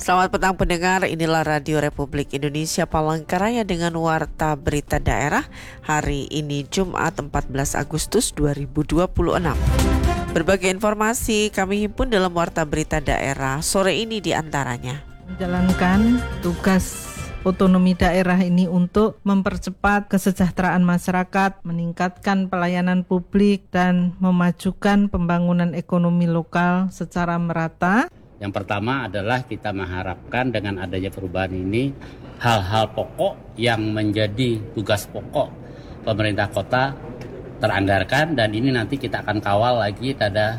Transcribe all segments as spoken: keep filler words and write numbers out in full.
Selamat petang pendengar, inilah Radio Republik Indonesia Palangkaraya dengan Warta Berita Daerah hari ini Jumat empat belas Agustus dua ribu dua puluh enam. Berbagai informasi kami himpun dalam Warta Berita Daerah sore ini diantaranya. Menjalankan tugas otonomi daerah ini untuk mempercepat kesejahteraan masyarakat, meningkatkan pelayanan publik, dan memajukan pembangunan ekonomi lokal secara merata. Yang pertama adalah kita mengharapkan dengan adanya perubahan ini, hal-hal pokok yang menjadi tugas pokok pemerintah kota teranggarkan, dan ini nanti kita akan kawal lagi pada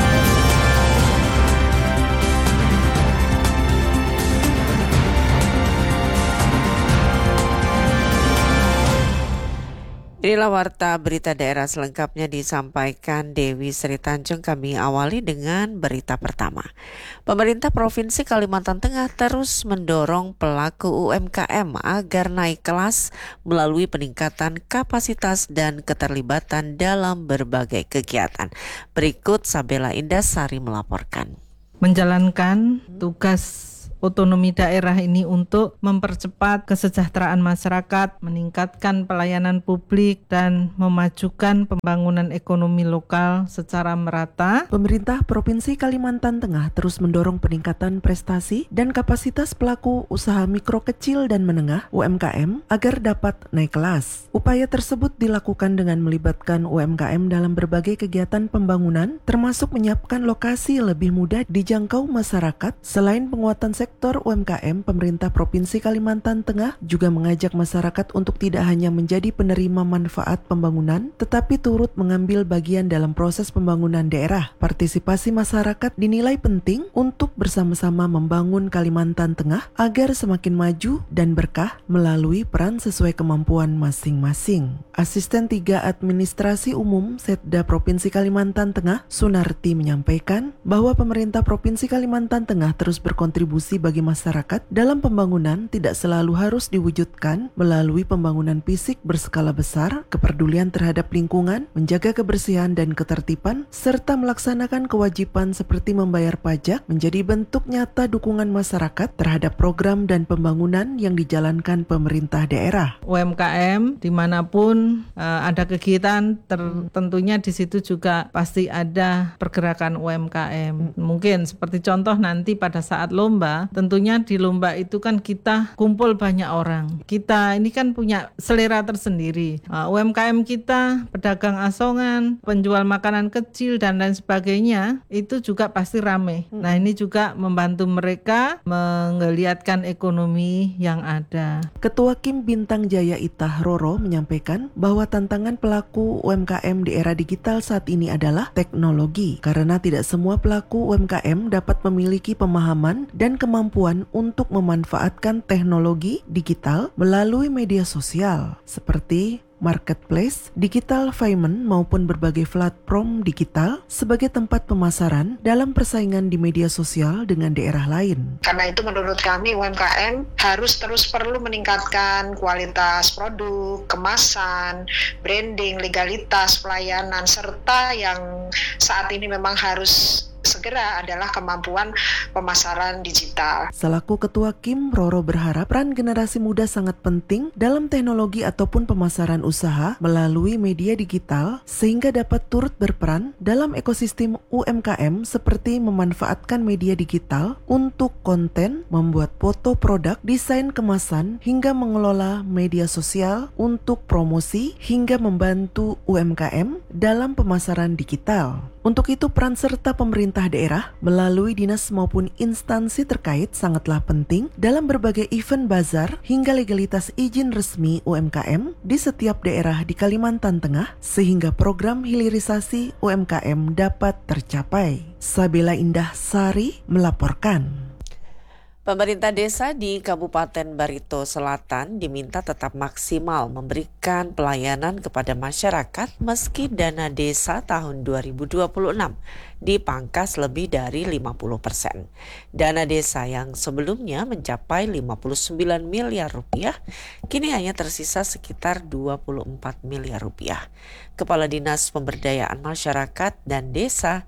Inilah Warta Berita Daerah selengkapnya disampaikan Dewi Sri Tanjung. Kami awali dengan berita pertama. Pemerintah Provinsi Kalimantan Tengah terus mendorong pelaku U M K M agar naik kelas melalui peningkatan kapasitas dan keterlibatan dalam berbagai kegiatan. Berikut Sabela Indasari melaporkan. Menjalankan tugas otonomi daerah ini untuk mempercepat kesejahteraan masyarakat, meningkatkan pelayanan publik, dan memajukan pembangunan ekonomi lokal secara merata. Pemerintah Provinsi Kalimantan Tengah terus mendorong peningkatan prestasi dan kapasitas pelaku usaha mikro kecil dan menengah U M K M agar dapat naik kelas. Upaya tersebut dilakukan dengan melibatkan U M K M dalam berbagai kegiatan pembangunan, termasuk menyiapkan lokasi lebih mudah dijangkau masyarakat. Selain penguatan sektor Sektor U M K M, pemerintah Provinsi Kalimantan Tengah juga mengajak masyarakat untuk tidak hanya menjadi penerima manfaat pembangunan, tetapi turut mengambil bagian dalam proses pembangunan daerah. Partisipasi masyarakat dinilai penting untuk bersama-sama membangun Kalimantan Tengah agar semakin maju dan berkah melalui peran sesuai kemampuan masing-masing. Asisten tiga Administrasi Umum Setda Provinsi Kalimantan Tengah, Sunarti, menyampaikan bahwa pemerintah Provinsi Kalimantan Tengah terus berkontribusi bagi masyarakat dalam pembangunan tidak selalu harus diwujudkan melalui pembangunan fisik berskala besar, kepedulian terhadap lingkungan, menjaga kebersihan dan ketertiban, serta melaksanakan kewajiban seperti membayar pajak menjadi bentuk nyata dukungan masyarakat terhadap program dan pembangunan yang dijalankan pemerintah daerah. U M K M dimanapun uh, ada kegiatan, ter- tentunya di situ juga pasti ada pergerakan U M K M. Mungkin seperti contoh nanti pada saat lomba, tentunya di lomba itu kan kita kumpul banyak orang. Kita ini kan punya selera tersendiri. Uh, U M K M kita, pedagang asongan, penjual makanan kecil dan lain sebagainya, itu juga pasti ramai. Hmm. Nah, ini juga membantu mereka menggeliatkan ekonomi yang ada. Ketua Kim Bintang Jaya Itah Roro menyampaikan bahwa tantangan pelaku U M K M di era digital saat ini adalah teknologi, karena tidak semua pelaku U M K M dapat memiliki pemahaman dan kemampuan untuk memanfaatkan teknologi digital melalui media sosial seperti marketplace, digital payment maupun berbagai platform digital sebagai tempat pemasaran dalam persaingan di media sosial dengan daerah lain. Karena itu menurut kami U M K M harus terus perlu meningkatkan kualitas produk, kemasan, branding, legalitas, pelayanan, serta yang saat ini memang harus segera adalah kemampuan pemasaran digital. Selaku Ketua Kim, Roro berharap peran generasi muda sangat penting dalam teknologi ataupun pemasaran usaha melalui media digital sehingga dapat turut berperan dalam ekosistem U M K M seperti memanfaatkan media digital untuk konten, membuat foto produk, desain kemasan, hingga mengelola media sosial untuk promosi hingga membantu U M K M dalam pemasaran digital. Untuk itu peran serta pemerintah daerah melalui dinas maupun instansi terkait sangatlah penting dalam berbagai event bazar hingga legalitas izin resmi U M K M di setiap daerah di Kalimantan Tengah sehingga program hilirisasi U M K M dapat tercapai. Sabela Indah Sari melaporkan. Pemerintah desa di Kabupaten Barito Selatan diminta tetap maksimal memberikan pelayanan kepada masyarakat meski dana desa tahun dua ribu dua puluh enam dipangkas lebih dari lima puluh persen. Dana desa yang sebelumnya mencapai lima puluh sembilan miliar rupiah, kini hanya tersisa sekitar dua puluh empat miliar rupiah. Kepala Dinas Pemberdayaan Masyarakat dan Desa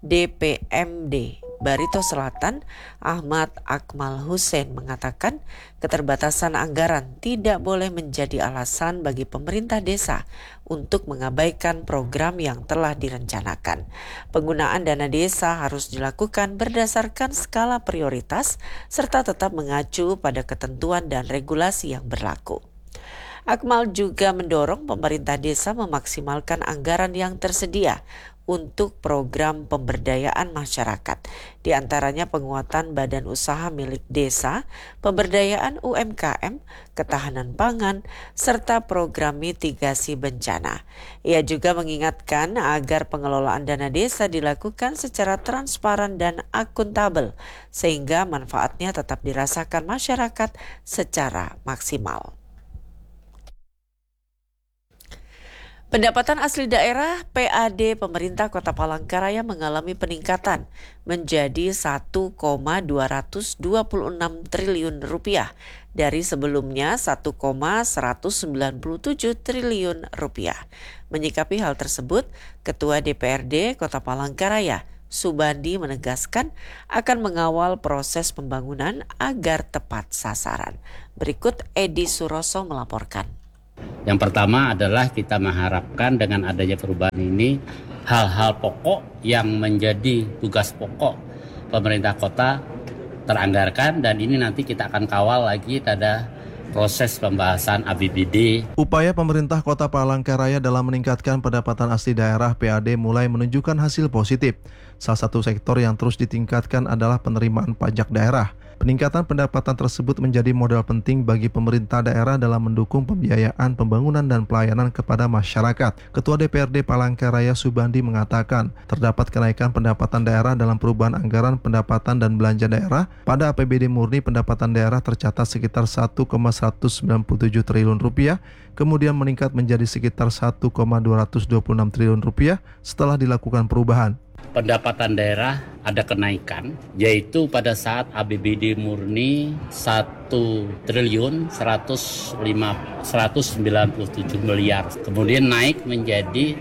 D P M D Barito Selatan, Ahmad Akmal Hussein mengatakan keterbatasan anggaran tidak boleh menjadi alasan bagi pemerintah desa untuk mengabaikan program yang telah direncanakan. Penggunaan dana desa harus dilakukan berdasarkan skala prioritas serta tetap mengacu pada ketentuan dan regulasi yang berlaku. Akmal juga mendorong pemerintah desa memaksimalkan anggaran yang tersedia untuk program pemberdayaan masyarakat, di antaranya penguatan badan usaha milik desa, pemberdayaan U M K M, ketahanan pangan, serta program mitigasi bencana. Ia juga mengingatkan agar pengelolaan dana desa dilakukan secara transparan dan akuntabel, sehingga manfaatnya tetap dirasakan masyarakat secara maksimal. Pendapatan asli daerah P A D pemerintah Kota Palangkaraya mengalami peningkatan menjadi satu koma dua dua enam triliun rupiah dari sebelumnya satu koma seratus sembilan puluh tujuh triliun rupiah. Menyikapi hal tersebut, Ketua D P R D Kota Palangkaraya Subandi menegaskan akan mengawal proses pembangunan agar tepat sasaran. Berikut Edi Suroso melaporkan. Yang pertama adalah kita mengharapkan dengan adanya perubahan ini hal-hal pokok yang menjadi tugas pokok pemerintah kota teranggarkan, dan ini nanti kita akan kawal lagi pada proses pembahasan A P B D. Upaya pemerintah Kota Palangkaraya dalam meningkatkan pendapatan asli daerah P A D mulai menunjukkan hasil positif. Salah satu sektor yang terus ditingkatkan adalah penerimaan pajak daerah. Peningkatan pendapatan tersebut menjadi modal penting bagi pemerintah daerah dalam mendukung pembiayaan pembangunan dan pelayanan kepada masyarakat. Ketua D P R D Palangkaraya Subandi mengatakan, terdapat kenaikan pendapatan daerah dalam perubahan anggaran pendapatan dan belanja daerah. Pada A P B D murni pendapatan daerah tercatat sekitar satu koma seratus sembilan puluh tujuh triliun rupiah, kemudian meningkat menjadi sekitar satu koma dua dua enam triliun rupiah setelah dilakukan perubahan. Pendapatan daerah ada kenaikan, yaitu pada saat A P B D murni satu triliun seratus sembilan puluh tujuh miliar, kemudian naik menjadi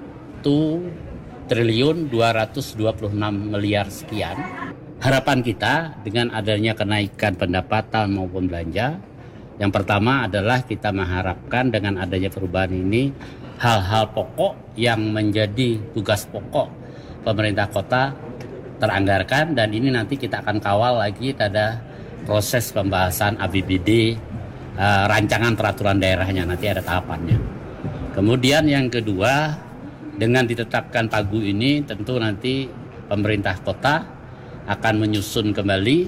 satu triliun dua ratus dua puluh enam miliar sekian. Harapan kita dengan adanya kenaikan pendapatan maupun belanja, yang pertama adalah kita mengharapkan dengan adanya perubahan ini hal-hal pokok yang menjadi tugas pokok pemerintah kota teranggarkan, dan ini nanti kita akan kawal lagi pada proses pembahasan A P B D, uh, rancangan peraturan daerahnya, nanti ada tahapannya. Kemudian yang kedua, dengan ditetapkan Pagu ini tentu nanti pemerintah kota akan menyusun kembali,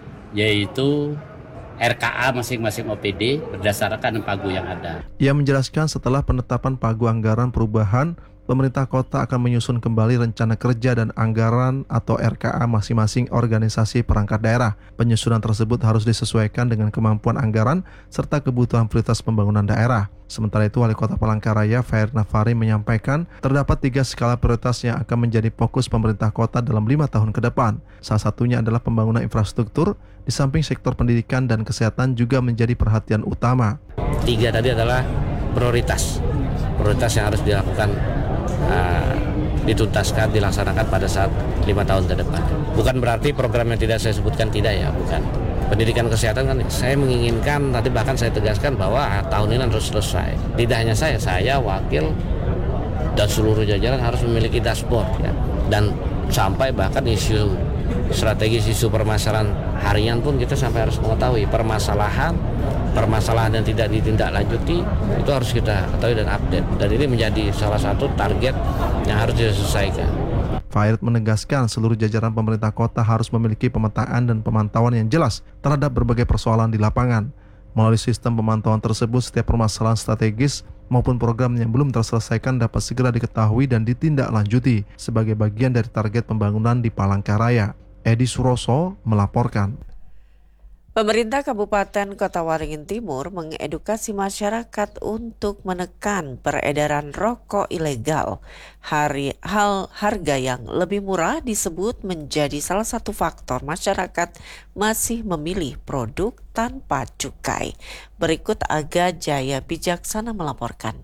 yaitu R K A masing-masing O P D berdasarkan Pagu yang ada. Ia menjelaskan setelah penetapan Pagu anggaran perubahan, pemerintah kota akan menyusun kembali rencana kerja dan anggaran atau R K A masing-masing organisasi perangkat daerah. Penyusunan tersebut harus disesuaikan dengan kemampuan anggaran serta kebutuhan prioritas pembangunan daerah. Sementara itu, Wali Kota Palangkaraya Fair Nafari menyampaikan terdapat tiga skala prioritas yang akan menjadi fokus pemerintah kota dalam lima tahun ke depan. Salah satunya adalah pembangunan infrastruktur, di samping sektor pendidikan dan kesehatan juga menjadi perhatian utama. Tiga tadi adalah prioritas, prioritas yang harus dilakukan, Uh, dituntaskan, dilaksanakan pada saat lima tahun ke depan. Bukan berarti program yang tidak saya sebutkan tidak ya, bukan. Pendidikan kesehatan kan saya menginginkan, nanti bahkan saya tegaskan bahwa ah, tahun ini harus selesai. Tidak hanya saya, saya wakil dan seluruh jajaran harus memiliki dashboard ya. Dan sampai bahkan isu strategis, isu permasalahan harian pun kita sampai harus mengetahui permasalahan permasalahan yang tidak ditindaklanjuti itu harus kita ketahui dan update, dan ini menjadi salah satu target yang harus diselesaikan. Fairid menegaskan seluruh jajaran pemerintah kota harus memiliki pemetaan dan pemantauan yang jelas terhadap berbagai persoalan di lapangan. Melalui sistem pemantauan tersebut, setiap permasalahan strategis maupun program yang belum terselesaikan dapat segera diketahui dan ditindaklanjuti sebagai bagian dari target pembangunan di Palangkaraya. Edi Suroso melaporkan. Pemerintah Kabupaten Kota Waringin Timur mengedukasi masyarakat untuk menekan peredaran rokok ilegal. Hari, hal harga yang lebih murah disebut menjadi salah satu faktor masyarakat masih memilih produk tanpa cukai. Berikut Aga Jaya Bijaksana melaporkan.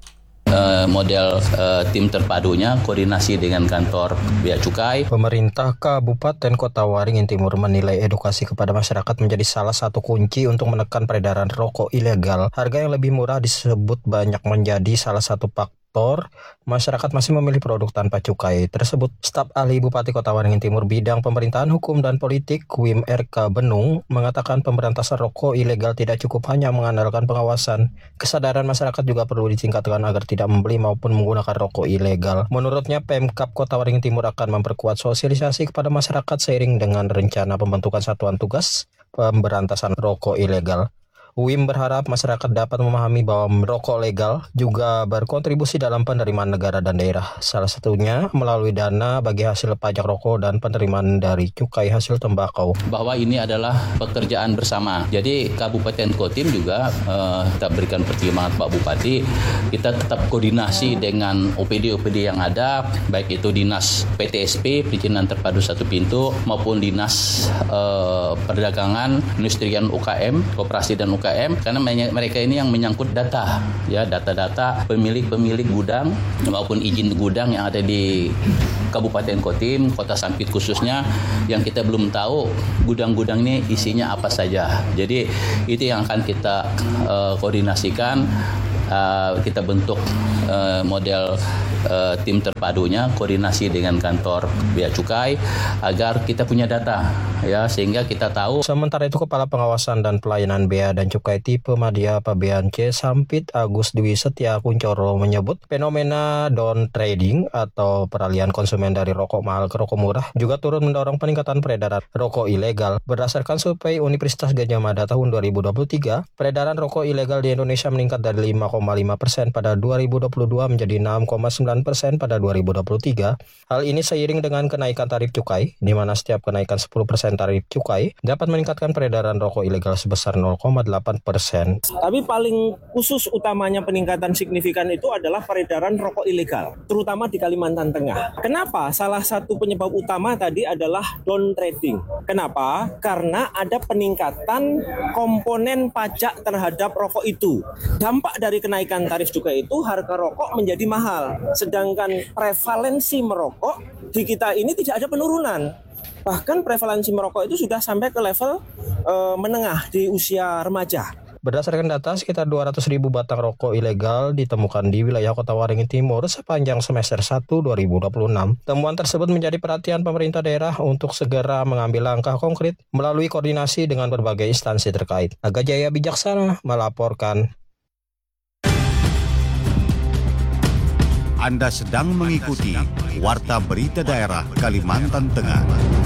Uh, model uh, tim terpadunya koordinasi dengan kantor Bea Cukai. Pemerintah Kabupaten Kota Waringin Timur menilai edukasi kepada masyarakat menjadi salah satu kunci untuk menekan peredaran rokok ilegal. Harga yang lebih murah disebut banyak menjadi salah satu faktor masyarakat masih memilih produk tanpa cukai tersebut. Staf ahli Bupati Kota Waringin Timur bidang pemerintahan hukum dan politik W I M R K Benung mengatakan pemberantasan rokok ilegal tidak cukup hanya mengandalkan pengawasan. Kesadaran masyarakat juga perlu ditingkatkan agar tidak membeli maupun menggunakan rokok ilegal. Menurutnya Pemkab Kota Waringin Timur akan memperkuat sosialisasi kepada masyarakat seiring dengan rencana pembentukan satuan tugas pemberantasan rokok ilegal. W I M berharap masyarakat dapat memahami bahwa merokok legal juga berkontribusi dalam penerimaan negara dan daerah. Salah satunya melalui dana bagi hasil pajak rokok dan penerimaan dari cukai hasil tembakau. Bahwa ini adalah pekerjaan bersama. Jadi Kabupaten Kotim juga eh, kita berikan pertimbangan Pak Bupati. Kita tetap koordinasi dengan O P D-O P D yang ada, baik itu Dinas P T S P, Perizinan Terpadu Satu Pintu, maupun Dinas eh, Perdagangan, Industrian U K M, Koperasi dan U K M, karena mereka ini yang menyangkut data, ya data-data pemilik-pemilik gudang maupun izin gudang yang ada di Kabupaten Kotim, Kota Sampit khususnya, yang kita belum tahu gudang-gudang ini isinya apa saja. Jadi itu yang akan kita uh, koordinasikan. Uh, kita bentuk uh, model uh, tim terpadunya koordinasi dengan kantor Bea Cukai agar kita punya data, ya, sehingga kita tahu. Sementara itu Kepala Pengawasan dan Pelayanan Bea dan Cukai Tipe Madya Pabean C Sampit Agus Dwi Setia Kuncoro menyebut fenomena down trading atau peralihan konsumen dari rokok mahal ke rokok murah juga turut mendorong peningkatan peredaran rokok ilegal. Berdasarkan survei Universitas Gadjah Mada tahun dua ribu dua puluh tiga, peredaran rokok ilegal di Indonesia meningkat dari lima koma lima persen pada dua ribu dua puluh dua menjadi enam koma sembilan persen pada dua ribu dua puluh tiga. Hal ini seiring dengan kenaikan tarif cukai, di mana setiap kenaikan sepuluh persen tarif cukai dapat meningkatkan peredaran rokok ilegal sebesar nol koma delapan persen. Tapi paling khusus utamanya peningkatan signifikan itu adalah peredaran rokok ilegal, terutama di Kalimantan Tengah. Kenapa? Salah satu penyebab utama tadi adalah down trading. Kenapa? Karena ada peningkatan komponen pajak terhadap rokok itu. Dampak dari kenaikan tarif cukai itu harga rokok menjadi mahal, sedangkan prevalensi merokok di kita ini tidak ada penurunan. Bahkan prevalensi merokok itu sudah sampai ke level e, menengah di usia remaja. Berdasarkan data, sekitar dua ratus ribu batang rokok ilegal ditemukan di wilayah Kota Waringin Timur sepanjang semester satu dua ribu dua puluh enam. Temuan tersebut menjadi perhatian pemerintah daerah untuk segera mengambil langkah konkret melalui koordinasi dengan berbagai instansi terkait. Aga Jaya Bijaksana melaporkan. Anda sedang mengikuti Warta Berita Daerah Kalimantan Tengah.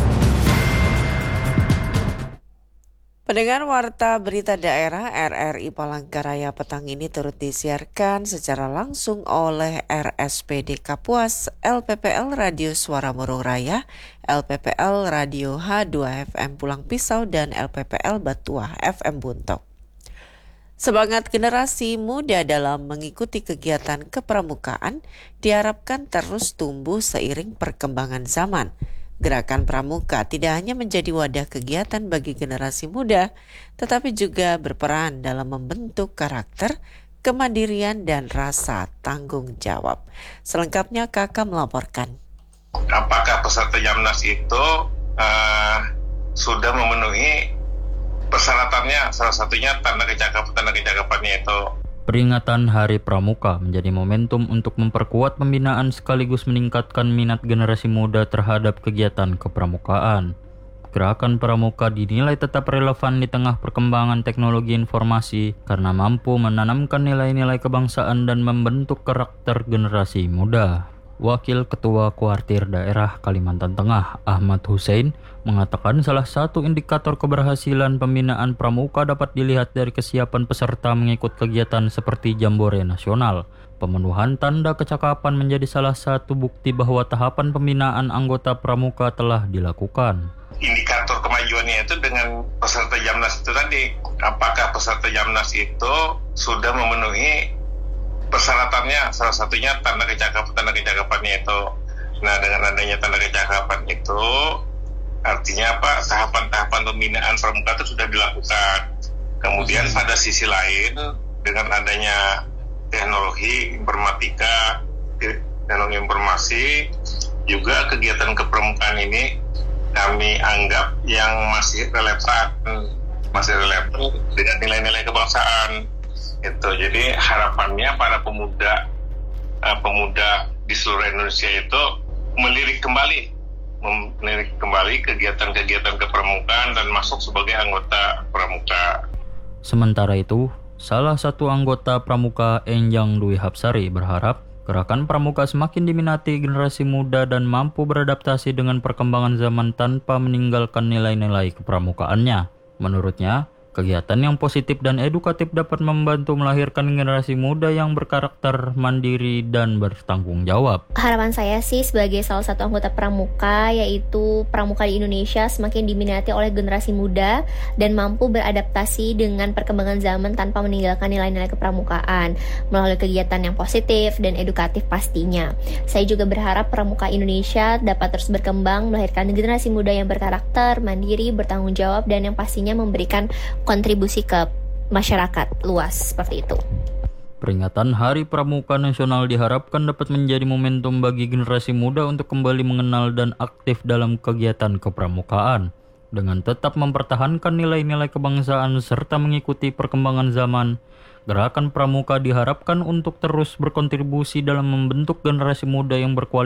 Pendengar Warta Berita Daerah R R I Palangkaraya petang ini turut disiarkan secara langsung oleh R S P D Kapuas, L P P L Radio Suara Murung Raya, L P P L Radio H dua F M Pulang Pisau, dan L P P L Batuah F M Buntok. Semangat generasi muda dalam mengikuti kegiatan kepramukaan diharapkan terus tumbuh seiring perkembangan zaman. Gerakan Pramuka tidak hanya menjadi wadah kegiatan bagi generasi muda, tetapi juga berperan dalam membentuk karakter, kemandirian, dan rasa tanggung jawab. Selengkapnya Kakak melaporkan. Apakah peserta Jamnas itu uh, sudah memenuhi persyaratannya? Salah satunya tanda kecakapan, tanda kecakapannya itu. Peringatan Hari Pramuka menjadi momentum untuk memperkuat pembinaan sekaligus meningkatkan minat generasi muda terhadap kegiatan kepramukaan. Gerakan Pramuka dinilai tetap relevan di tengah perkembangan teknologi informasi karena mampu menanamkan nilai-nilai kebangsaan dan membentuk karakter generasi muda. Wakil Ketua Kuartir Daerah Kalimantan Tengah, Ahmad Hussein, mengatakan salah satu indikator keberhasilan pembinaan pramuka dapat dilihat dari kesiapan peserta mengikut kegiatan seperti Jambore Nasional. Pemenuhan tanda kecakapan menjadi salah satu bukti bahwa tahapan pembinaan anggota pramuka telah dilakukan. Indikator kemajuannya itu dengan peserta Jamnas itu tadi. Apakah peserta Jamnas itu sudah memenuhi persyaratannya? Salah satunya tanda kecakapan, tanda kecakapannya itu. Nah, dengan adanya tanda kecakapan itu artinya apa? Tahapan-tahapan pembinaan pramuka itu sudah dilakukan. Kemudian pada sisi lain, dengan adanya teknologi informatika, teknologi informasi, juga kegiatan kepramukaan ini kami anggap yang masih relevan, masih relevan dengan nilai-nilai kebangsaan. Itu jadi harapannya para pemuda uh, pemuda di seluruh Indonesia itu melirik kembali, melirik kembali kegiatan-kegiatan kepramukaan dan masuk sebagai anggota pramuka. Sementara itu, salah satu anggota pramuka Enjang Dwi Hapsari berharap gerakan pramuka semakin diminati generasi muda dan mampu beradaptasi dengan perkembangan zaman tanpa meninggalkan nilai-nilai kepramukaannya. Menurutnya, kegiatan yang positif dan edukatif dapat membantu melahirkan generasi muda yang berkarakter mandiri dan bertanggung jawab. Harapan saya sih sebagai salah satu anggota pramuka, yaitu pramuka di Indonesia semakin diminati oleh generasi muda dan mampu beradaptasi dengan perkembangan zaman tanpa meninggalkan nilai-nilai kepramukaan melalui kegiatan yang positif dan edukatif pastinya. Saya juga berharap pramuka Indonesia dapat terus berkembang, melahirkan generasi muda yang berkarakter, mandiri, bertanggung jawab, dan yang pastinya memberikan kontribusi ke masyarakat luas seperti itu. Peringatan Hari Pramuka Nasional diharapkan dapat menjadi momentum bagi generasi muda untuk kembali mengenal dan aktif dalam kegiatan kepramukaan dengan tetap mempertahankan nilai-nilai kebangsaan serta mengikuti perkembangan zaman. Gerakan pramuka diharapkan untuk terus berkontribusi dalam membentuk generasi muda yang berkualitas